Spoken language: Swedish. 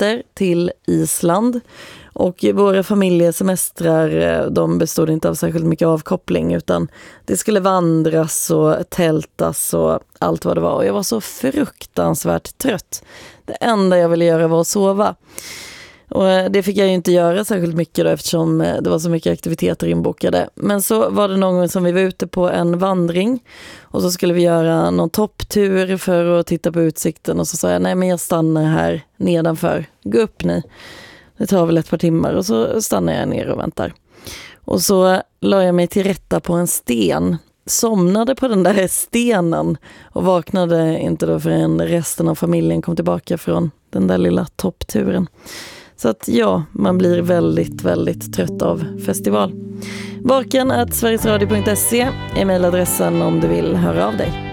semester till Island. Och våra familjesemestrar, de bestod inte av särskilt mycket avkoppling, utan det skulle vandras och tältas och allt vad det var. Och jag var så fruktansvärt trött. Det enda jag ville göra var att sova. Och det fick jag ju inte göra särskilt mycket då, eftersom det var så mycket aktiviteter inbokade. Men så var det någon gång som vi var ute på en vandring. Och så skulle vi göra någon topptur för att titta på utsikten. Och så sa jag, nej men jag stannar här nedanför. Gå upp ni. Det tar väl ett par timmar, och så stannar jag ner och väntar. Och så la jag mig till rätta på en sten. Somnade på den där stenen och vaknade inte då förrän resten av familjen kom tillbaka från den där lilla toppturen. Så att ja, man blir väldigt, väldigt trött av festival. Vaken@sverigesradio.se är mejladressen om du vill höra av dig.